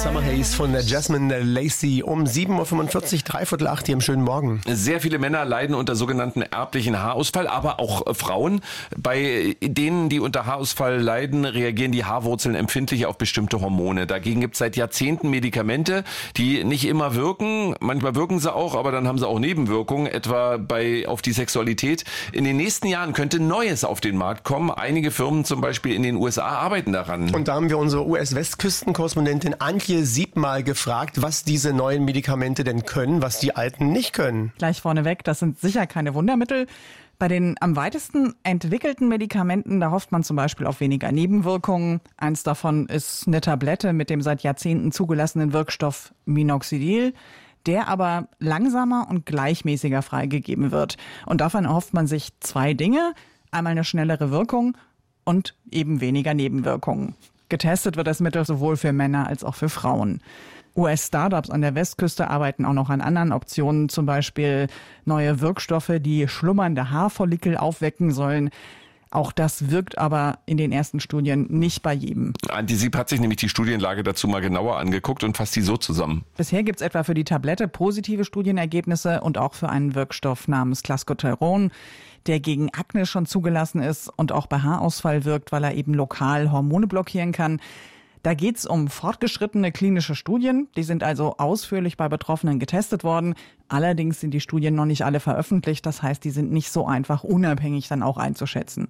Summer Haze von der Jasmine Lacey um 7.45 Uhr, 7:45 hier im schönen Morgen. Sehr viele Männer leiden unter sogenannten erblichen Haarausfall, aber auch Frauen. Bei denen, die unter Haarausfall leiden, reagieren die Haarwurzeln empfindlich auf bestimmte Hormone. Dagegen gibt es seit Jahrzehnten Medikamente, die nicht immer wirken. Manchmal wirken sie auch, aber dann haben sie auch Nebenwirkungen, etwa auf die Sexualität. In den nächsten Jahren könnte Neues auf den Markt kommen. Einige Firmen zum Beispiel in den USA arbeiten daran. Und da haben wir unsere US-Westküstenkorrespondentin Antje Sieb mal gefragt, was diese neuen Medikamente denn können, was die alten nicht können. Gleich vorneweg, das sind sicher keine Wundermittel. Bei den am weitesten entwickelten Medikamenten, da hofft man zum Beispiel auf weniger Nebenwirkungen. Eins davon ist eine Tablette mit dem seit Jahrzehnten zugelassenen Wirkstoff Minoxidil, der aber langsamer und gleichmäßiger freigegeben wird. Und davon erhofft man sich zwei Dinge. Einmal eine schnellere Wirkung und eben weniger Nebenwirkungen. Getestet wird das Mittel sowohl für Männer als auch für Frauen. US-Startups an der Westküste arbeiten auch noch an anderen Optionen, zum Beispiel neue Wirkstoffe, die schlummernde Haarfollikel aufwecken sollen. Auch das wirkt aber in den ersten Studien nicht bei jedem. Antje Sieb hat sich nämlich die Studienlage dazu mal genauer angeguckt und fasst die so zusammen. Bisher gibt es etwa für die Tablette positive Studienergebnisse und auch für einen Wirkstoff namens Clascoterone, der gegen Akne schon zugelassen ist und auch bei Haarausfall wirkt, weil er eben lokal Hormone blockieren kann. Da geht's um fortgeschrittene klinische Studien. Die sind also ausführlich bei Betroffenen getestet worden. Allerdings sind die Studien noch nicht alle veröffentlicht. Das heißt, die sind nicht so einfach unabhängig dann auch einzuschätzen.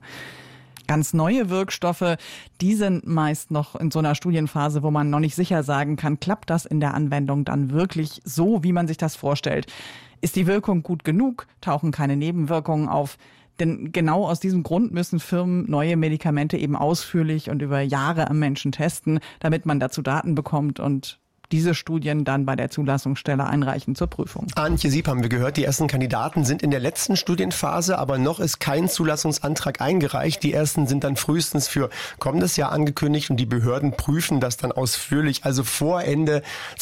Ganz neue Wirkstoffe, die sind meist noch in so einer Studienphase, wo man noch nicht sicher sagen kann, klappt das in der Anwendung dann wirklich so, wie man sich das vorstellt? Ist die Wirkung gut genug? Tauchen keine Nebenwirkungen auf? Denn genau aus diesem Grund müssen Firmen neue Medikamente eben ausführlich und über Jahre am Menschen testen, damit man dazu Daten bekommt und diese Studien dann bei der Zulassungsstelle einreichen zur Prüfung. Antje Sieb haben wir gehört, die ersten Kandidaten sind in der letzten Studienphase, aber noch ist kein Zulassungsantrag eingereicht. Die ersten sind dann frühestens für kommendes Jahr angekündigt und die Behörden prüfen das dann ausführlich. Also vor Ende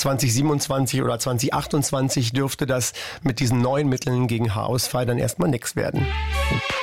2027 oder 2028 dürfte das mit diesen neuen Mitteln gegen Haarausfall dann erstmal nichts werden.